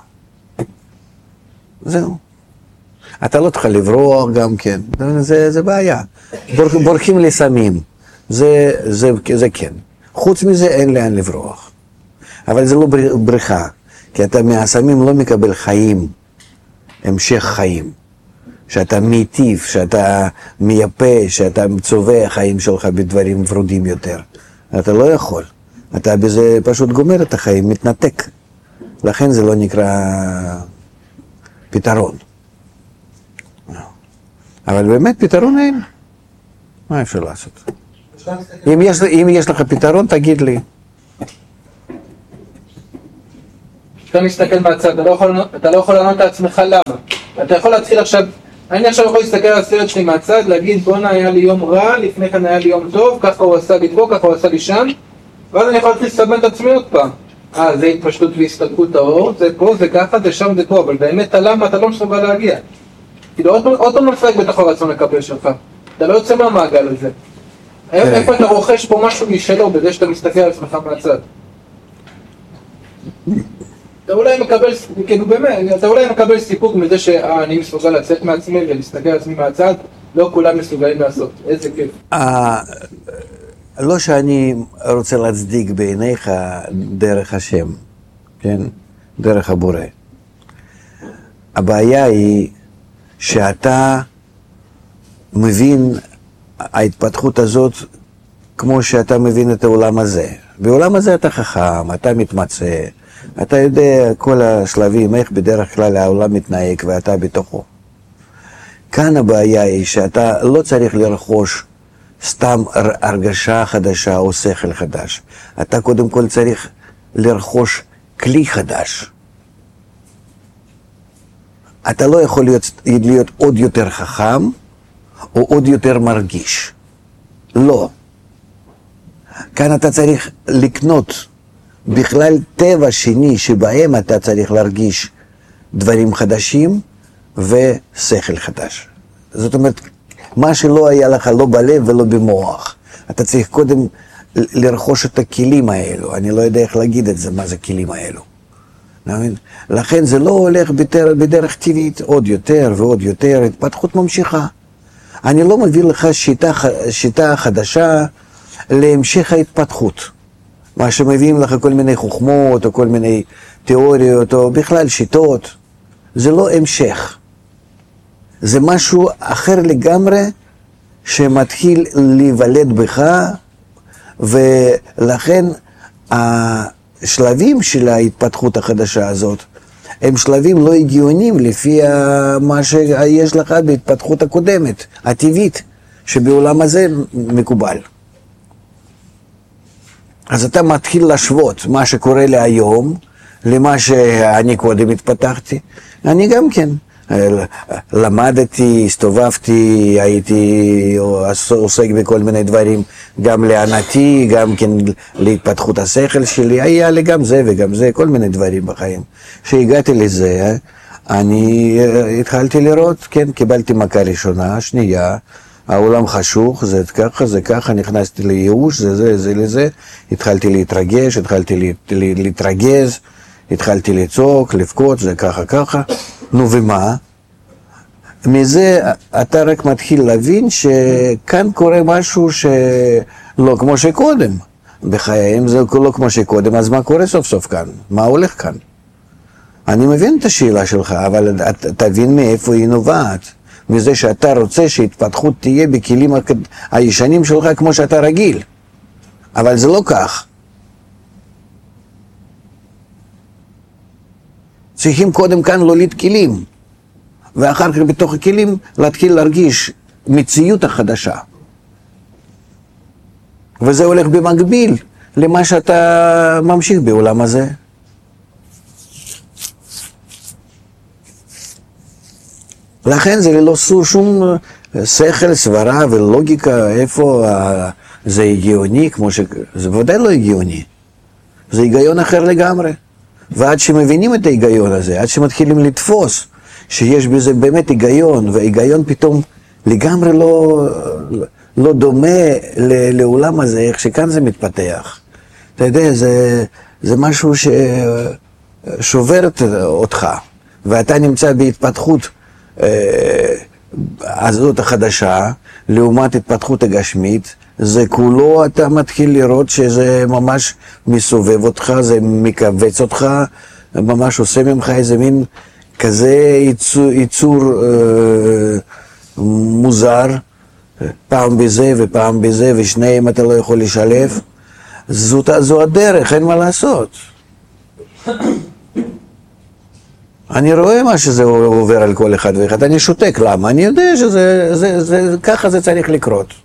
זהו. אתה לא תוכל לברוח גם כן, זה בעיה. בורחים לסמים, זה כן. חוץ מזה אין לאן לברוח. אבל זה לא בריחה, כי אתה מהסמים לא מקבל חיים, המשך חיים. שאתה מיטיב, שאתה מייפה, שאתה צובע חיים שלך בדברים ורודים יותר. אתה לא יכול. אתה בזה פשוט גומר את החיים, מתנתק. לכן זה לא נקרא פתרון. אבל באמת פתרון אין. מה אפשר לעשות? אם יש לך פתרון, תגיד לי. כשאתה מסתכל מהצד, אתה לא יכול לענות לעצמך למה. אתה יכול להתחיל עכשיו, אני עכשיו יכול להסתכל על הסרט שלי מהצד, להגיד בואנה היה לי יום רע, לפני כן היה לי יום טוב, ככה הוא עשה לי פה, ככה הוא עשה לי שם, ואז אני יכול להתחיל לסבן את עצמי עוד פעם. זה התפשטות והסתלקות האור, זה פה, זה ככה, זה שם, זה פה, אבל באמת הלמה אתה לא מסוגל להגיע. כאילו עוד פעם נפרק בתוך הרצון לקבל שלך, אתה לא יוצא מהמעגל הזה. איפה אתה רוכש פה משהו משלו בזה שאתה מסתכל על עצמך מהצד? אתה אולי מקבל, כאילו באמת, אתה אולי מקבל סיפוק מזה שאני מסוגל לצאת מעצמי ולהסתכל על עצמי מהצד, לא כולם מסוגלים לעשות, איזה כיף. לא שאני רוצה להצדיק בעיניך דרך השם, כן? דרך הבורא. הבעיה היא שאתה מבין ההתפתחות הזאת כמו שאתה מבין את העולם הזה. בעולם הזה אתה חכם, אתה מתמצא, אתה יודע כל השלבים, איך בדרך כלל העולם מתנהג ואתה בתוכו. כאן הבעיה היא שאתה לא צריך לרכוש סתם הרגשה חדשה או שכל חדש. אתה קודם כל צריך לרכוש כלי חדש. אתה לא יכול להיות עוד יותר חכם או עוד יותר מרגיש. לא. כאן אתה צריך לקנות בכלל טבע שני שבהם אתה צריך להרגיש דברים חדשים ושכל חדש. זאת אומרת, מה שלא היה לך לא בלב ולא במוח. אתה צריך קודם לרכוש את הכלים האלו. אני לא יודע איך להגיד את זה, מה זה הכלים האלו. לכן זה לא הולך בדרך טבעית עוד יותר ועוד יותר, התפתחות ממשיכה. אני לא מביא לך שיטה חדשה להמשך ההתפתחות. מה שמביאים לך כל מיני חוכמות או כל מיני תיאוריות או בכלל שיטות, זה לא המשך. זה משהו אחר לגמרי שמתחיל להיוולד בך, ולכן השלבים של ההתפתחות החדשה הזאת הם שלבים לא הגיוניים לפי מה שיש לך בהתפתחות הקודמת, הטבעית, שבעולם הזה מקובל. אז אתה מתחיל להשוות מה שקורה לי היום למה שאני קודם התפתחתי. אני גם כן למדתי, הסתובבתי, הייתי עוסק בכל מיני דברים, גם לענתי, גם כן להתפתחות השכל שלי, היה לי גם זה וגם זה, כל מיני דברים בחיים. כשהגעתי לזה, אני התחלתי לראות, כן, קיבלתי מכה ראשונה, שנייה, העולם חשוך, זה ככה, זה ככה, נכנסתי לייאוש, זה לזה, התחלתי להתרגש, התחלתי להתרגז, התחלתי לצעוק, לבכות, זה ככה. נו ומה? מזה אתה רק מתחיל להבין שכאן קורה משהו שלא כמו שקודם. בחיים זה לא כמו שקודם, אז מה קורה סוף סוף כאן? מה הולך כאן? אני מבין את השאלה שלך, אבל תבין מאיפה היא נובעת. מזה שאתה רוצה שהתפתחות תהיה בכלים הישנים שלך כמו שאתה רגיל. אבל זה לא כך. צריכים קודם כאן להוליד כלים, ואחר כך בתוך הכלים להתחיל להרגיש מציאות החדשה. וזה הולך במקביל למה שאתה ממשיך בעולם הזה. לכן זה לא שום שכל, סברה ולוגיקה, איפה זה הגיוני, זה ודאי לא הגיוני. זה היגיון אחר לגמרי. ועד שמבינים את ההיגיון הזה, עד שמתחילים לתפוס שיש בזה באמת היגיון, וההיגיון פתאום לגמרי לא דומה לעולם הזה, איך שכאן זה מתפתח. אתה יודע, זה משהו ששובר אותך, ואתה נמצא בהתפתחות הזאת החדשה, לעומת התפתחות הגשמית, זה כולו אתה מתחיל לראות שזה ממש מסובב אותך, זה מקבץ אותך, ממש עושה ממך איזה מין כזה ייצור מוזר, פעם בזה ופעם בזה, ושניהם אתה לא יכול לשלב. זו הדרך, אין מה לעשות. אני רואה מה שזה עובר על כל אחד ואחד, אני שותק, למה? אני יודע ככה זה צריך לקרות.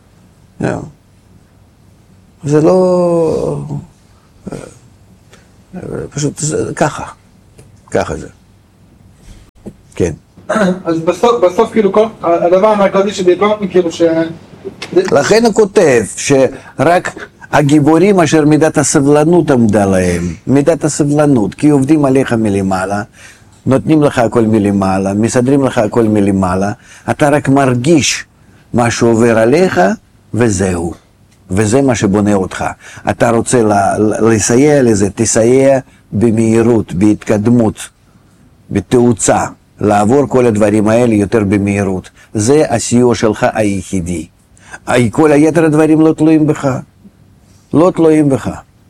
זה לא... פשוט ככה, ככה זה. כן. אז בסוף כאילו הדבר המרכזי שדיברנו כאילו ש... לכן הוא כותב שרק הגיבורים אשר מידת הסבלנות עמדה להם, מידת הסבלנות, כי עובדים עליך מלמעלה, נותנים לך הכל מלמעלה, מסדרים לך הכל מלמעלה, אתה רק מרגיש מה שעובר עליך וזהו. וזה מה שבונה אותך. אתה רוצה לסייע לזה, תסייע במהירות, בהתקדמות, בתאוצה, לעבור כל הדברים האלה יותר במהירות. זה הסיוע שלך היחידי. כל היתר הדברים לא תלויים בך. לא תלויים בך.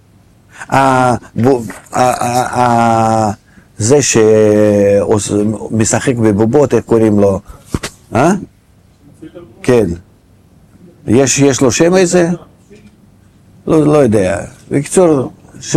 זה שמשחק בבובות, איך קוראים לו? כן. יש לו שם איזה? לא יודע. בקיצור,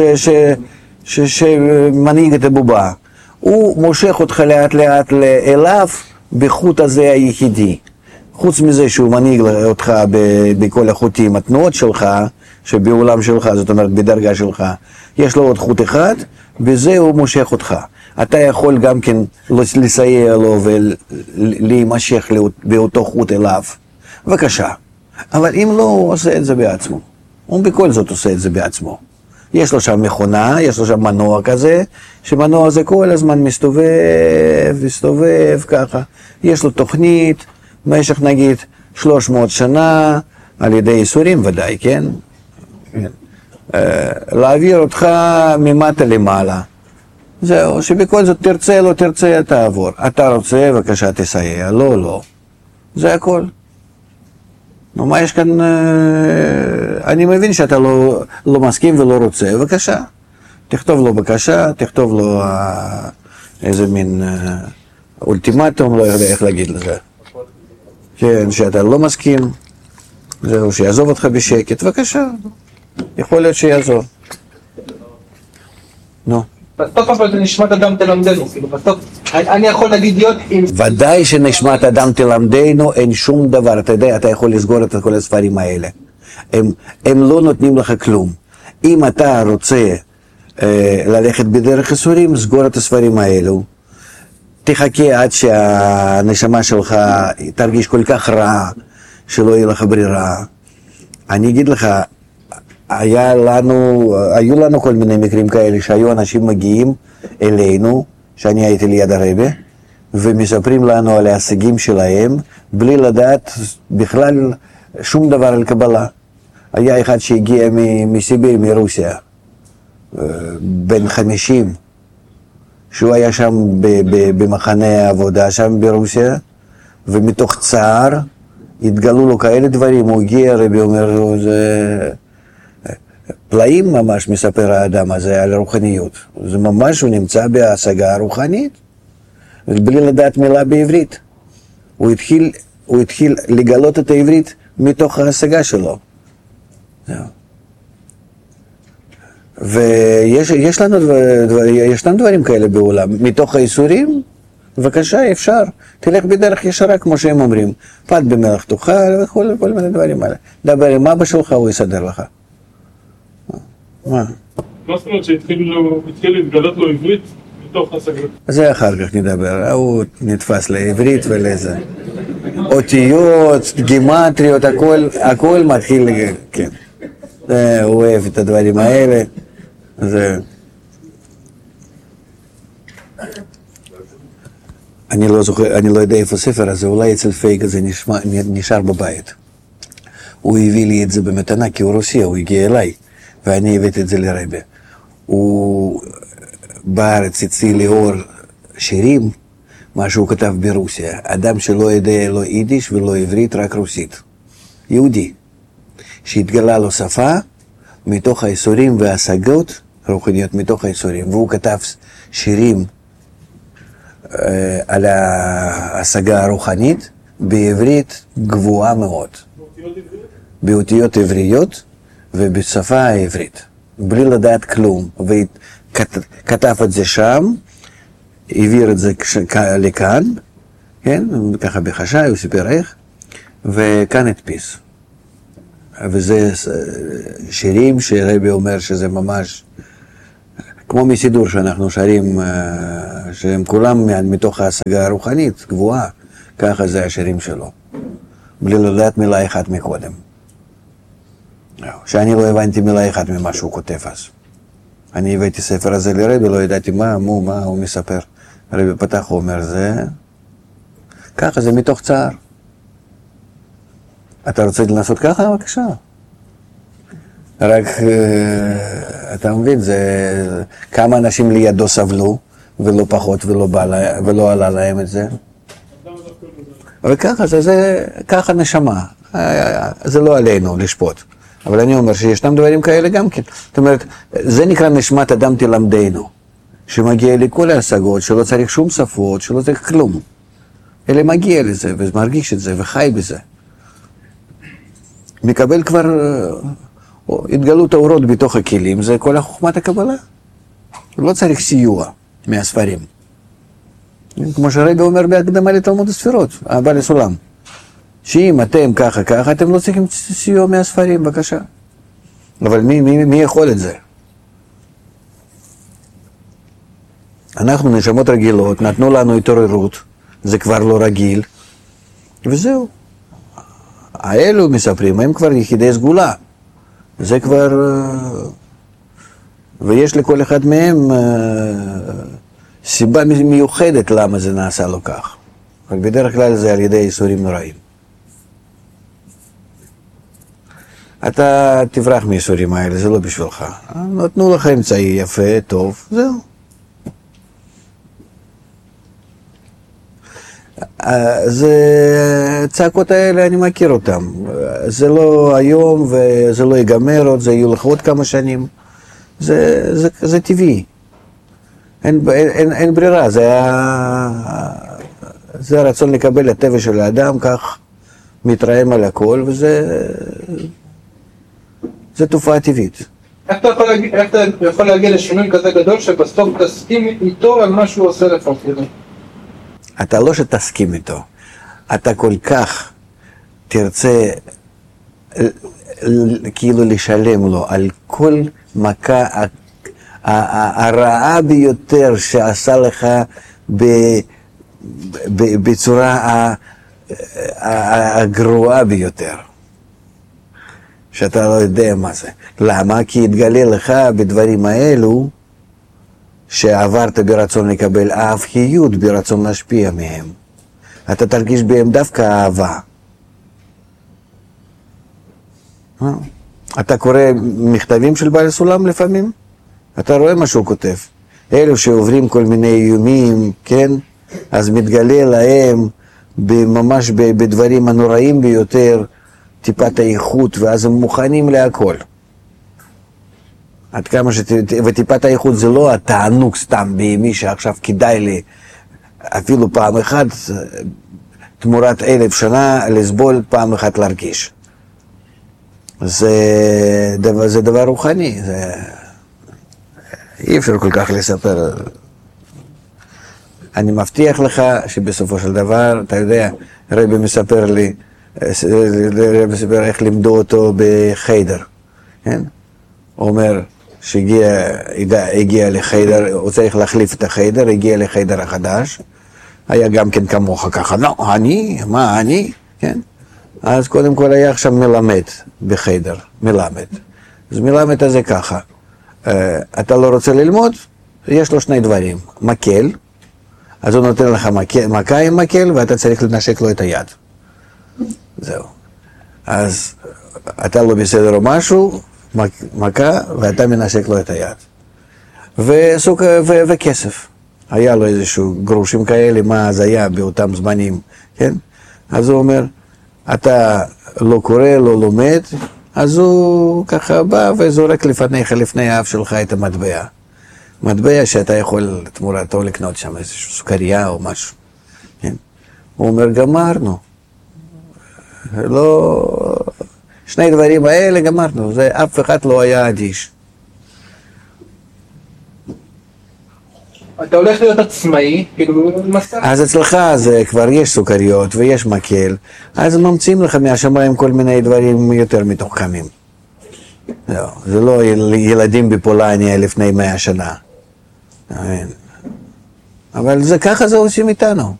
שמנהיג את הבובה. הוא מושך אותך לאט לאט אליו בחוט הזה היחידי. חוץ מזה שהוא מנהיג אותך בכל החוטים, התנועות שלך, שבעולם שלך, זאת אומרת בדרגה שלך, יש לו עוד חוט אחד, בזה הוא מושך אותך. אתה יכול גם כן לסייע לו ולהימשך באותו חוט אליו. בבקשה. אבל אם לא, הוא עושה את זה בעצמו. הוא בכל זאת עושה את זה בעצמו. יש לו שם מכונה, יש לו שם מנוע כזה, שמנוע הזה כל הזמן מסתובב ככה. יש לו תוכנית, במשך נגיד 300 שנה, על ידי איסורים ודאי, כן? להעביר אותך ממטה למעלה. זהו, שבכל זאת תרצה, לא תרצה, תעבור. אתה רוצה, בבקשה תסייע, לא. זה הכל. נו, מה יש כאן? אני מבין שאתה לא מסכים ולא רוצה, בבקשה. תכתוב לו בקשה, תכתוב לו איזה מין אולטימטום, לא יודע איך להגיד לזה. כן, שאתה לא מסכים, זהו, שיעזוב אותך בשקט, בבקשה. יכול להיות שיעזוב. נו. בסוף אבל זה נשמת אדם תלמדנו, כאילו בסוף אני יכול להגיד להיות עם... ודאי שנשמת אדם תלמדנו, אין שום דבר, אתה יודע, אתה יכול לסגור את כל הספרים האלה. הם לא נותנים לך כלום. אם אתה רוצה ללכת בדרך איסורים, סגור את הספרים האלו. תחכה עד שהנשמה שלך תרגיש כל כך רע, שלא יהיה לך ברירה. אני אגיד לך, היו לנו כל מיני מקרים כאלה שהיו אנשים מגיעים אלינו, שאני הייתי ליד הרבי, ומספרים לנו על ההישגים שלהם, בלי לדעת בכלל שום דבר על קבלה. היה אחד שהגיע מסיביר, מרוסיה, בן 50, שהוא היה שם במחנה העבודה, שם ברוסיה, ומתוך צער התגלו לו כאלה דברים, הוא הגיע, הרבי אומר לו, זה... פלאים ממש מספר האדם הזה על רוחניות. זה ממש, הוא נמצא בהשגה רוחנית, בלי לדעת מילה בעברית. הוא התחיל לגלות את העברית מתוך ההשגה שלו. ויש לנו דברים כאלה בעולם. מתוך האיסורים, בבקשה, אפשר. תלך בדרך ישרה, כמו שהם אומרים. פת במלח תאכל וכל מיני דברים האלה. דבר עם אבא שלך, הוא יסדר לך. מה? מה זאת אומרת שהתחיל להתגלות לו עברית מתוך השגות? זה אחר כך נדבר, הוא נתפס לעברית ולזה. אותיות, גימטריות, הכל מתחיל, כן. הוא אוהב את הדברים האלה. אני לא זוכר, אני לא יודע איפה הספר הזה, אולי אצל פייג הזה נשאר בבית. הוא הביא לי את זה במתנה, כי הוא רוסי, הוא הגיע אליי. ואני הבאתי את זה לרבי. הוא בארץ הציע לאור שירים, מה שהוא כתב ברוסיה. אדם שלא יודע לא יידיש ולא עברית, רק רוסית. יהודי. שהתגלה לו שפה מתוך האיסורים וההשגות, רוחניות מתוך האיסורים. והוא כתב שירים על ההשגה הרוחנית בעברית גבוהה מאוד. באותיות עבריות. ובשפה העברית, בלי לדעת כלום, וכתב את זה שם, העביר את זה לכאן, כן, ככה בחשאי, הוא סיפר איך, וכאן הדפיס. וזה שירים שרבי אומר שזה ממש, כמו מסידור שאנחנו שרים, שהם כולם מתוך ההשגה הרוחנית גבוהה, ככה זה השירים שלו, בלי לדעת מילה אחת מקודם. שאני לא הבנתי מילה אחת ממה שהוא כותב אז. אני הבאתי ספר הזה לרבי, לא ידעתי מה הוא מספר. הרבי פתח, הוא אומר, זה... ככה, זה מתוך צער. אתה רוצה לנסות ככה? בבקשה. רק, אתה מבין, זה... כמה אנשים לידו סבלו, ולא פחות, ולא עלה להם את זה. וככה, זה ככה נשמה. זה לא עלינו לשפוט. אבל אני אומר שישנם דברים כאלה גם כן. זאת אומרת, זה נקרא נשמת אדם תלמדנו, שמגיע לכל ההשגות, שלא צריך שום שפות, שלא צריך כלום. אלא מגיע לזה, ומרגיש את זה, וחי בזה. מקבל כבר התגלות האורות בתוך הכלים, זה כל החוכמת הקבלה. לא צריך סיוע מהספרים. כמו שהרבי אומר בהקדמה לתלמוד הספירות, הבעל הסולם. שאם אתם ככה, אתם לא צריכים סיוע מהספרים, בבקשה. אבל מי יכול את זה? אנחנו נשמות רגילות, נתנו לנו התעוררות, זה כבר לא רגיל, וזהו. האלו מספרים, הם כבר יחידי סגולה. זה כבר... ויש לכל אחד מהם סיבה מיוחדת למה זה נעשה לו כך. אבל בדרך כלל זה על ידי איסורים נוראים. אתה תברח מהאיסורים האלה, זה לא בשבילך. נתנו לך אמצעי יפה, טוב, זהו. זה צעקות האלה, אני מכיר אותם. זה לא היום וזה לא ייגמר עוד, זה יהיו לך עוד כמה שנים. זה טבעי. אין ברירה, זה הרצון לקבל הטבע של האדם, כך מתרעם על הכל, וזה תופעה טבעית. איך אתה יכול להגיע לשינוי כזה גדול שבסוף תסכים איתו על מה שהוא עושה לך? אתה לא שתסכים איתו, אתה כל כך תרצה כאילו לשלם לו על כל מכה הרעה ביותר שעשה לך בצורה הגרועה ביותר. שאתה לא יודע מה זה. למה? כי התגלה לך בדברים האלו שעברת ברצון לקבל אהביות, ברצון להשפיע מהם. אתה תרגיש בהם דווקא אהבה. אתה קורא מכתבים של בעל הסולם לפעמים? אתה רואה מה שהוא כותב. אלו שעוברים כל מיני איומים, כן? אז מתגלה להם ממש בדברים הנוראים ביותר, טיפת האיכות, ואז הם מוכנים להכל. עד כמה וטיפת האיכות זה לא התענוג סתם בימי שעכשיו כדאי לי אפילו פעם אחת, תמורת 1000 שנה לסבול, פעם אחת להרגיש. זה דבר רוחני, אי אפשר כל כך לספר. אני מבטיח לך שבסופו של דבר, אתה יודע, רבי מספר לי, איך לימדו אותו בחיידר, כן? הוא אומר שהגיע לחיידר, הוא צריך להחליף את החיידר, הגיע לחיידר החדש, היה גם כן כמוך ככה, לא, מה אני, כן? אז קודם כל היה עכשיו מלמד בחיידר, מלמד. אז מלמד הזה ככה, אתה לא רוצה ללמוד, יש לו שני דברים, מקל, אז הוא נותן לך מכה עם מקל ואתה צריך לנשק לו את היד. זהו. אז אתה לא בסדר או משהו, מכה, ואתה מנשק לו את היד. וכסף. היה לו איזשהו גרושים כאלה, מה אז היה באותם זמנים, כן? אז הוא אומר, אתה לא קורא, לא לומד, אז הוא ככה בא וזורק לפניך, לפני האף שלך את המטבע. מטבע שאתה יכול תמורתו לקנות שם איזושהי סוכריה או משהו. כן? הוא אומר, גמרנו. לא... שני דברים האלה גמרנו, זה אף אחד לא היה אדיש. אתה הולך להיות עצמאי, כאילו מסע. אז אצלך זה כבר יש סוכריות ויש מקל, אז ממציאים לך מהשמיים כל מיני דברים יותר מתוחכמים. זה לא ילדים בפולניה לפני 100 שנה, אבל זה ככה זה עושים איתנו.